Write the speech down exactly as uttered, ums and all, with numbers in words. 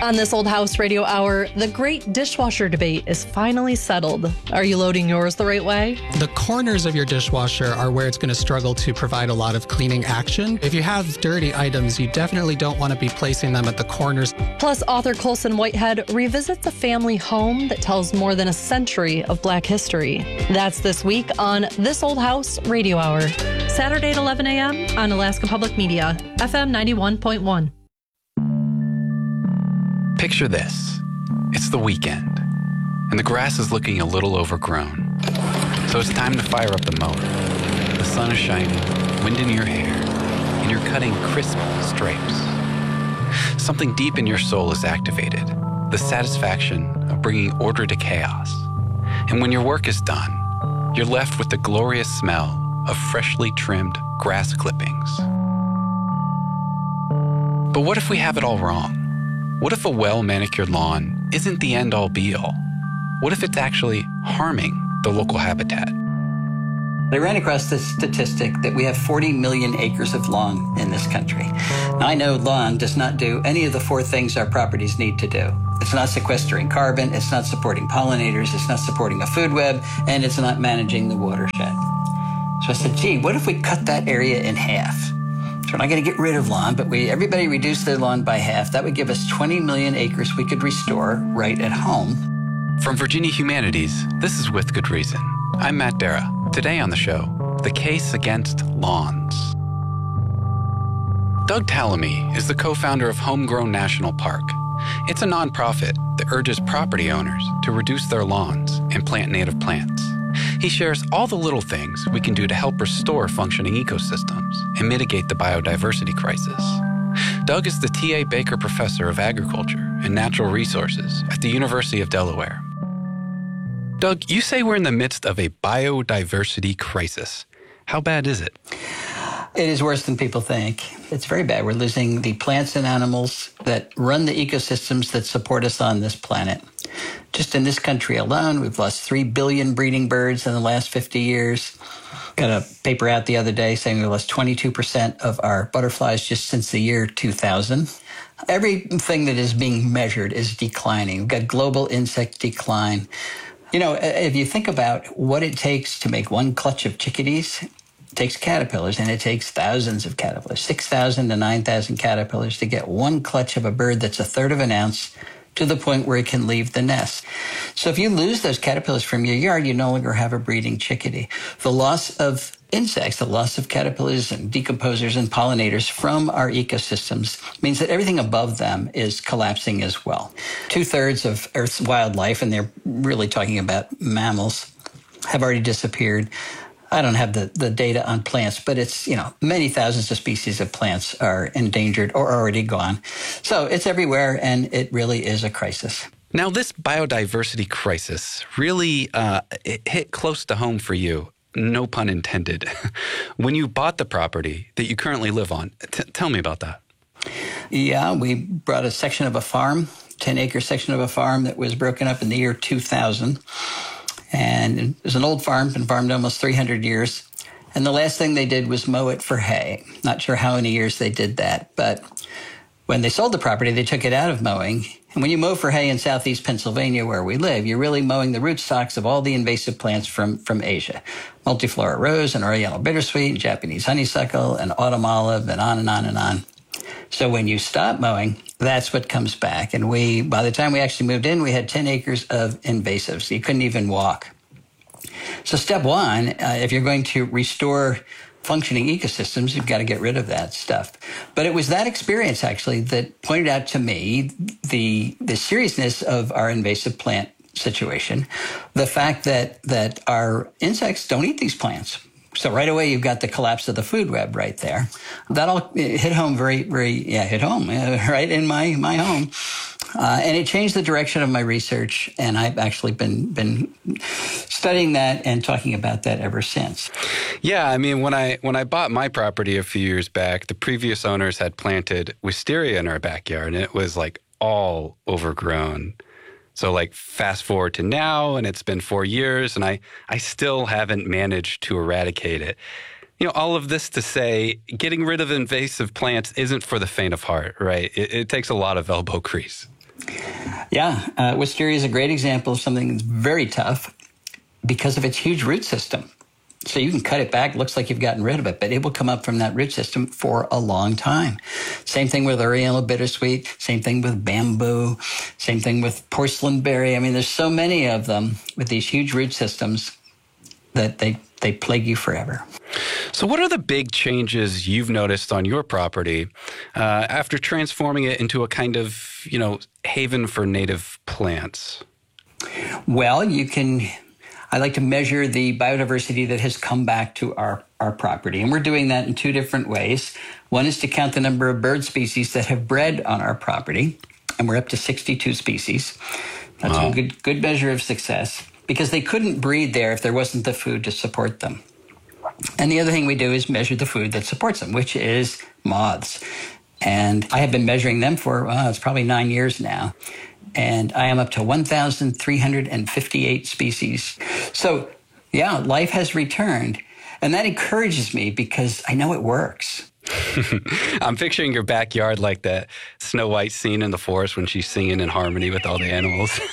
On this Old House Radio Hour, the great dishwasher debate is finally settled. Are you loading yours the right way? The corners of your dishwasher are where it's going to struggle to provide a lot of cleaning action. If you have dirty items, you definitely don't want to be placing them at the corners. Plus, author Colson Whitehead revisits a family home that tells more than a century of Black history. That's this week on This Old House Radio Hour. Saturday at eleven a.m. on Alaska Public Media, F M ninety-one point one. Picture this. It's the weekend, and the grass is looking a little overgrown. So it's time to fire up the mower. The sun is shining, wind in your hair, and you're cutting crisp stripes. Something deep in your soul is activated, the satisfaction of bringing order to chaos. And when your work is done, you're left with the glorious smell of freshly trimmed grass clippings. But what if we have it all wrong? What if a well-manicured lawn isn't the end-all be-all? What if it's actually harming the local habitat? I ran across this statistic that we have forty million acres of lawn in this country. Now, I know lawn does not do any of the four things our properties need to do. It's not sequestering carbon, it's not supporting pollinators, it's not supporting a food web, and it's not managing the watershed. So I said, gee, what if we cut that area in half? So we're not going to get rid of lawn, but we everybody reduced their lawn by half. That would give us twenty million acres we could restore right at home. From Virginia Humanities, this is With Good Reason. I'm Matt Dara. Today on the show, the case against lawns. Doug Tallamy is the co-founder of Homegrown National Park. It's a nonprofit that urges property owners to reduce their lawns and plant native plants. He shares all the little things we can do to help restore functioning ecosystems and mitigate the biodiversity crisis. Doug is the T A Baker Professor of Agriculture and Natural Resources at the University of Delaware. Doug, you say we're in the midst of a biodiversity crisis. How bad is it? It is worse than people think. It's very bad. We're losing the plants and animals that run the ecosystems that support us on this planet. Just in this country alone, we've lost three billion breeding birds in the last fifty years. Got a paper out the other day saying we lost twenty-two percent of our butterflies just since the year two thousand. Everything that is being measured is declining. We've got global insect decline. You know, if you think about what it takes to make one clutch of chickadees, it takes caterpillars, and it takes thousands of caterpillars, six thousand to nine thousand caterpillars to get one clutch of a bird that's a third of an ounce to the point where it can leave the nest. So if you lose those caterpillars from your yard, you no longer have a breeding chickadee. The loss of insects, the loss of caterpillars and decomposers and pollinators from our ecosystems means that everything above them is collapsing as well. Two-thirds of Earth's wildlife, and they're really talking about mammals, have already disappeared. I don't have the, the data on plants, but it's, you know, many thousands of species of plants are endangered or already gone. So it's everywhere, and it really is a crisis. Now, this biodiversity crisis really uh, it hit close to home for you, no pun intended, when you bought the property that you currently live on. T- tell me about that. Yeah, we brought a section of a farm, ten-acre section of a farm that was broken up in the year two thousand. And it was an old farm, been farmed almost three hundred years. And the last thing they did was mow it for hay. Not sure how many years they did that. But when they sold the property, they took it out of mowing. And when you mow for hay in southeast Pennsylvania, where we live, you're really mowing the rootstocks of all the invasive plants from, from Asia. Multiflora rose and Oriental bittersweet and Japanese honeysuckle and autumn olive and on and on and on. So when you stop mowing, that's what comes back. And we, by the time we actually moved in, we had ten acres of invasives. You couldn't even walk. So step one, uh, if you're going to restore functioning ecosystems, you've got to get rid of that stuff. But it was that experience, actually, that pointed out to me the, the seriousness of our invasive plant situation, the fact that, that our insects don't eat these plants. So right away, you've got the collapse of the food web right there. That all hit home very, very, yeah, hit home, uh, right in my, my home. Uh, and it changed the direction of my research, and I've actually been been studying that and talking about that ever since. Yeah, I mean, when I when I bought my property a few years back, the previous owners had planted wisteria in our backyard, and it was like all overgrown. So like fast forward to now, and it's been four years, and I, I still haven't managed to eradicate it. You know, all of this to say, getting rid of invasive plants isn't for the faint of heart, right? It, it takes a lot of elbow grease. Yeah, uh, wisteria is a great example of something that's very tough because of its huge root system. So you can cut it back, looks like you've gotten rid of it, but it will come up from that root system for a long time. Same thing with Oriental bittersweet, same thing with bamboo, same thing with porcelain berry. I mean, there's so many of them with these huge root systems that they, they plague you forever. So what are the big changes you've noticed on your property uh, after transforming it into a kind of, you know, haven for native plants? Well, you can... I like to measure the biodiversity that has come back to our, our property. And we're doing that in two different ways. One is to count the number of bird species that have bred on our property. And we're up to sixty-two species. That's wow. a good, good measure of success because they couldn't breed there if there wasn't the food to support them. And the other thing we do is measure the food that supports them, which is moths. And I have been measuring them for, well, it's probably nine years now. And I am up to one thousand three hundred fifty-eight species. So, yeah, life has returned. And that encourages me because I know it works. I'm picturing your backyard like that Snow White scene in the forest when she's singing in harmony with all the animals.